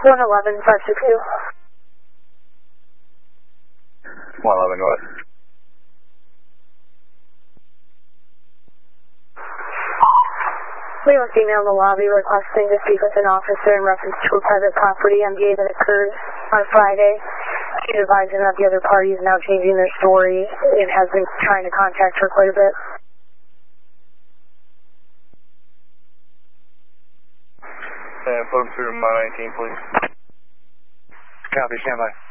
111, 562. 111, go ahead. We have a female in the lobby requesting to speak with an officer in reference to a private property MDA that occurred on Friday. She's advising that the other party is now changing their story and has been trying to contact her quite a bit. And put them through my 19, please. Copy, stand by.